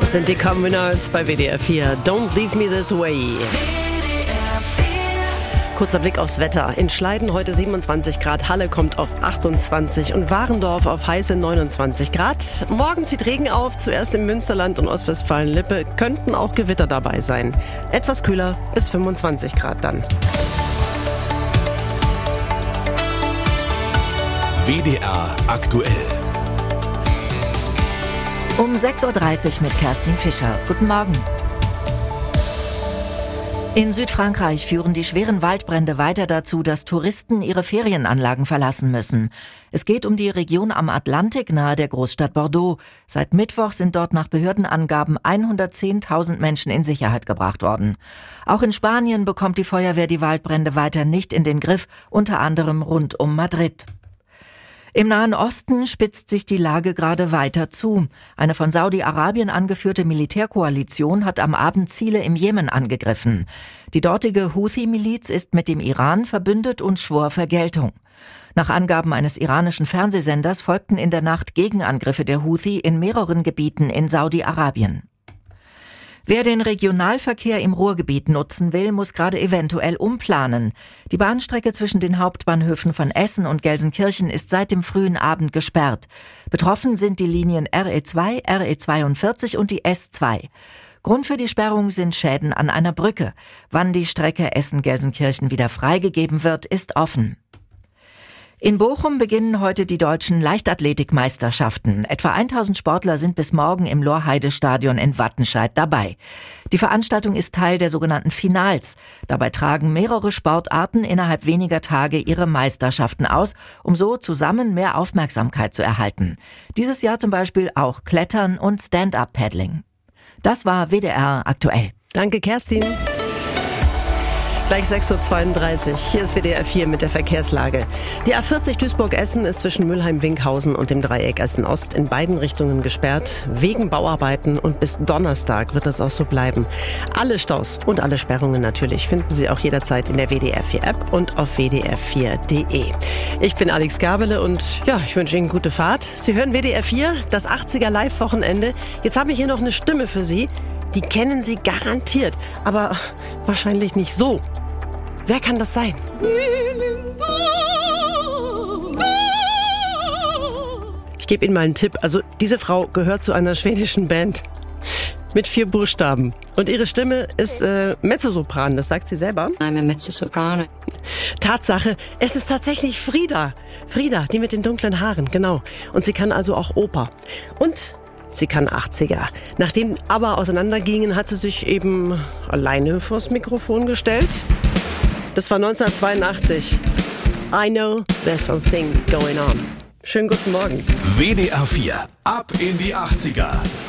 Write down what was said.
Das sind die Communards bei WDR 4. Don't leave me this way. Kurzer Blick aufs Wetter. In Schleiden heute 27 Grad, Halle kommt auf 28 und Warendorf auf heiße 29 Grad. Morgen zieht Regen auf, zuerst im Münsterland und Ostwestfalen-Lippe. Könnten auch Gewitter dabei sein. Etwas kühler bis 25 Grad dann. WDR aktuell. Um 6.30 Uhr mit Kerstin Fischer. Guten Morgen. In Südfrankreich führen die schweren Waldbrände weiter dazu, dass Touristen ihre Ferienanlagen verlassen müssen. Es geht um die Region am Atlantik nahe der Großstadt Bordeaux. Seit Mittwoch sind dort nach Behördenangaben 110.000 Menschen in Sicherheit gebracht worden. Auch in Spanien bekommt die Feuerwehr die Waldbrände weiter nicht in den Griff, unter anderem rund um Madrid. Im Nahen Osten spitzt sich die Lage gerade weiter zu. Eine von Saudi-Arabien angeführte Militärkoalition hat am Abend Ziele im Jemen angegriffen. Die dortige Houthi-Miliz ist mit dem Iran verbündet und schwor Vergeltung. Nach Angaben eines iranischen Fernsehsenders folgten in der Nacht Gegenangriffe der Houthi in mehreren Gebieten in Saudi-Arabien. Wer den Regionalverkehr im Ruhrgebiet nutzen will, muss gerade eventuell umplanen. Die Bahnstrecke zwischen den Hauptbahnhöfen von Essen und Gelsenkirchen ist seit dem frühen Abend gesperrt. Betroffen sind die Linien RE2, RE42 und die S2. Grund für die Sperrung sind Schäden an einer Brücke. Wann die Strecke Essen-Gelsenkirchen wieder freigegeben wird, ist offen. In Bochum beginnen heute die deutschen Leichtathletikmeisterschaften. Etwa 1000 Sportler sind bis morgen im Lorheide-Stadion in Wattenscheid dabei. Die Veranstaltung ist Teil der sogenannten Finals. Dabei tragen mehrere Sportarten innerhalb weniger Tage ihre Meisterschaften aus, um so zusammen mehr Aufmerksamkeit zu erhalten. Dieses Jahr zum Beispiel auch Klettern und Stand-Up-Paddling. Das war WDR aktuell. Danke, Kerstin. Gleich 6.32 Uhr. Hier ist WDR 4 mit der Verkehrslage. Die A40 Duisburg-Essen ist zwischen Mülheim-Winkhausen und dem Dreieck Essen-Ost in beiden Richtungen gesperrt. Wegen Bauarbeiten und bis Donnerstag wird das auch so bleiben. Alle Staus und alle Sperrungen natürlich finden Sie auch jederzeit in der WDR 4 App und auf wdr4.de. Ich bin Alex Gabele und ja, ich wünsche Ihnen gute Fahrt. Sie hören WDR 4, das 80er Live-Wochenende. Jetzt habe ich hier noch eine Stimme für Sie. Die kennen Sie garantiert, aber wahrscheinlich nicht so. Wer kann das sein? Ich gebe Ihnen mal einen Tipp. Also diese Frau gehört zu einer schwedischen Band mit 4 Buchstaben. Und ihre Stimme ist Mezzosopran, das sagt sie selber. I'm a Mezzosopran. Tatsache, es ist tatsächlich Frida. Frida, die mit den dunklen Haaren, genau. Und sie kann also auch Oper. Und sie kann 80er. Nachdem aber auseinandergingen, hat sie sich eben alleine vors Mikrofon gestellt. Das war 1982. I know there's something going on. Schönen guten Morgen. WDR 4, ab in die 80er.